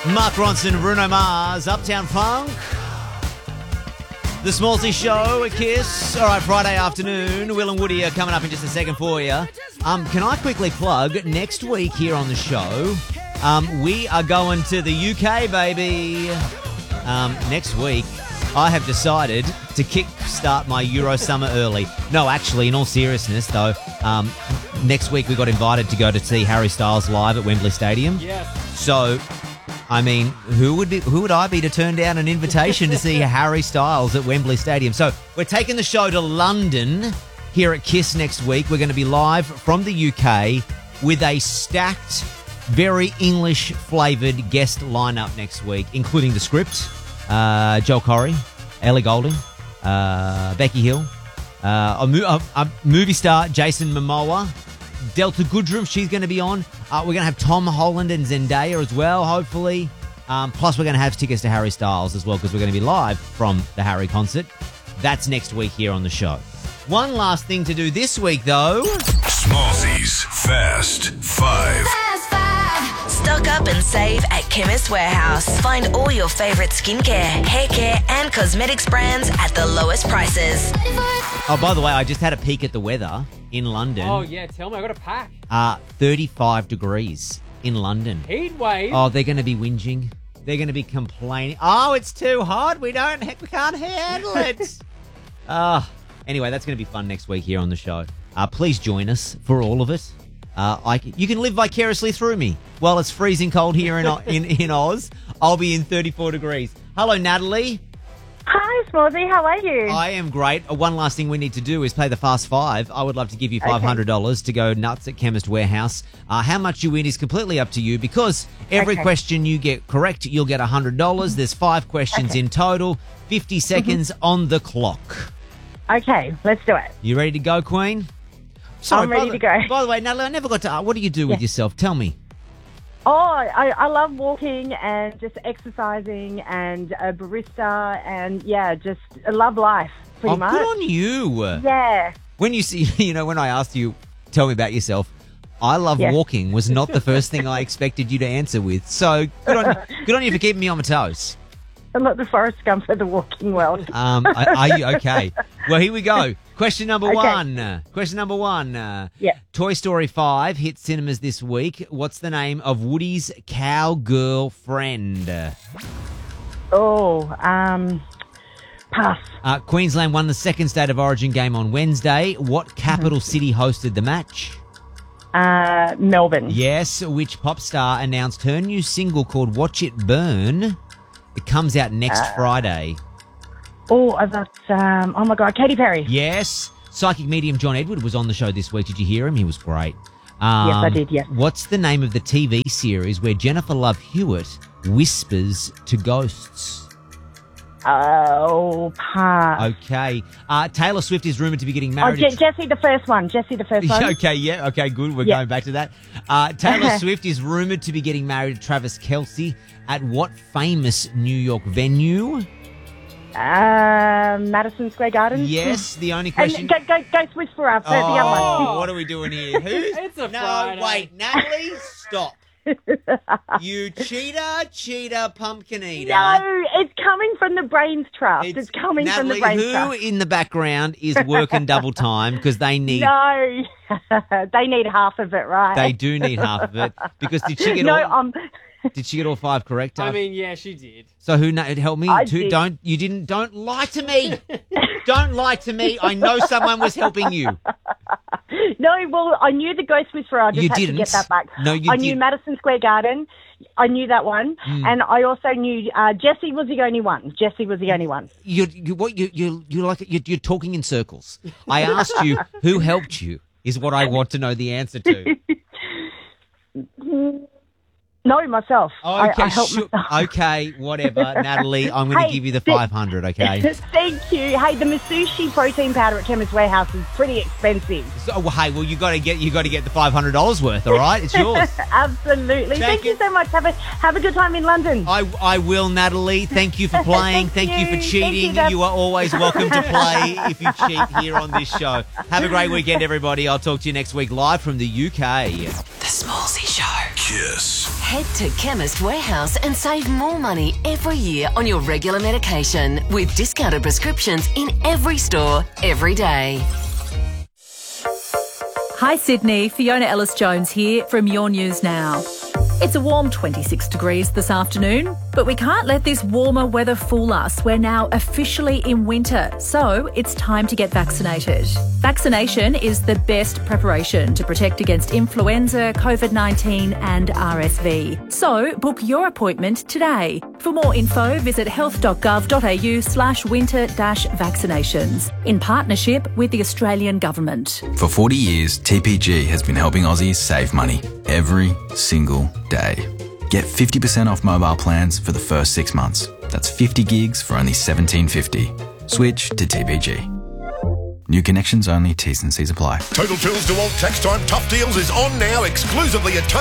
Mark Ronson, Bruno Mars, Uptown Funk. The Smallsy Show, a Kiss. All right, Friday afternoon. Will and Woody are coming up in just a second for you. Can I quickly plug, next week here on the show, we are going to the UK, baby. Next week, I have decided to kick-start my Euro summer early. No, actually, in all seriousness, though, next week we got invited to go to see Harry Styles live at Wembley Stadium. Yes. So, I mean, who would I be to turn down an invitation to see Harry Styles at Wembley Stadium? So, we're taking the show to London here at KISS next week. We're going to be live from the UK with a stacked, very English-flavoured guest lineup next week, including the script, Joel Corey, Ellie Goulding, Becky Hill, a movie star, Jason Momoa, Delta Goodrum, she's going to be on. We're going to have Tom Holland and Zendaya as well, hopefully. Plus, we're going to have tickets to Harry Styles as well because we're going to be live from the Harry concert. That's next week here on the show. One last thing to do this week, though. Smallzy's Fast Five. Stock up and save at Chemist Warehouse. Find all your favourite skincare, hair care and cosmetics brands at the lowest prices. Oh, by the way, I just had a peek at the weather in London. Oh, yeah, tell me. I got a pack. 35 degrees in London. Heat wave. Oh, they're going to be whinging. They're going to be complaining. Oh, it's too hot. We can't handle it. Anyway, that's going to be fun next week here on the show. Please join us for all of it. You can live vicariously through me. While it's freezing cold here in Oz, I'll be in 34 degrees. Hello, Natalie. Hi, Smallsy. How are you? I am great. One last thing we need to do is play the Fast Five. I would love to give you $500 to go nuts at Chemist Warehouse. How much you win is completely up to you because every question you get correct, you'll get $100. There's 5 questions in total, 50 seconds on the clock. Okay, let's do it. You ready to go, Queen? Sorry, I'm ready to go. By the way, Natalie, I never got to... what do you do with yourself? Tell me. Oh, I love walking and just exercising and a barista and, just I love life, pretty much. Good on you. Yeah. When you see, when I asked you, tell me about yourself, I love walking was not the first thing I expected you to answer with. So good on you for keeping me on my toes. I'm not the Forrest Gump of the walking world. Are you okay? Well, here we go. Question number one. Question number one. Toy Story 5 hit cinemas this week. What's the name of Woody's cowgirl friend? Pass. Queensland won the second State of Origin game on Wednesday. What capital city hosted the match? Melbourne. Yes. Which pop star announced her new single called Watch It Burn? It comes out next Friday. That's, oh my God, Katy Perry. Yes. Psychic medium John Edward was on the show this week. Did you hear him? He was great. Yes, I did, yes. What's the name of the TV series where Jennifer Love Hewitt whispers to ghosts? Pass. Okay. Taylor Swift is rumoured to be getting married. Jessie the first one. Okay, yeah. Okay, good. We're going back to that. Taylor Swift is rumoured to be getting married to Travis Kelce at what famous New York venue? Madison Square Garden. Yes, the only question... And go Whisperer after the other one. What are we doing here? It's a Friday. No, wait, Natalie, stop. You cheater, pumpkin eater. No, it's coming from the Brains Trust. It's coming Natalie, from the Brains who Trust. in the background is working double time because they need... No, they need half of it, right? They do need half of it because did she get Did she get all 5 correct? I mean, yeah, she did. So who help me? I did. Don't lie to me. Don't lie to me. I know someone was helping you. No, well, I knew the Ghost Whisperer. I just had to get that back. No, you I knew Madison Square Garden. I knew that one, and I also knew Jessie was the only one. You're talking in circles. I asked you who helped you. Is what I want to know the answer to. No, myself. Okay, I helped myself. Okay, whatever, Natalie. I'm going to give you the 500. Okay. Thank you. Hey, the Masushi protein powder at Chemist Warehouse is pretty expensive. So, you got to get the $500 worth. All right, it's yours. Absolutely. Thank you so much. Have a good time in London. I will, Natalie. Thank you for playing. Thank you for cheating. You are always welcome to play if you cheat here on this show. Have a great weekend, everybody. I'll talk to you next week live from the UK. The Smallsy Show. KISS. Head to Chemist Warehouse and save more money every year on your regular medication with discounted prescriptions in every store, every day. Hi Sydney, Fiona Ellis-Jones here from Your News Now. It's a warm 26 degrees this afternoon, but we can't let this warmer weather fool us. We're now officially in winter, so it's time to get vaccinated. Vaccination is the best preparation to protect against influenza, COVID-19 and RSV. So book your appointment today. For more info, visit health.gov.au/winter-vaccinations in partnership with the Australian Government. For 40 years, TPG has been helping Aussies save money every single day. Get 50% off mobile plans for the first 6 months. That's 50 gigs for only $17.50. Switch to TPG. New connections only, T's and C's apply. Total Tools DeWalt Tax Time Tough Deals is on now exclusively at Total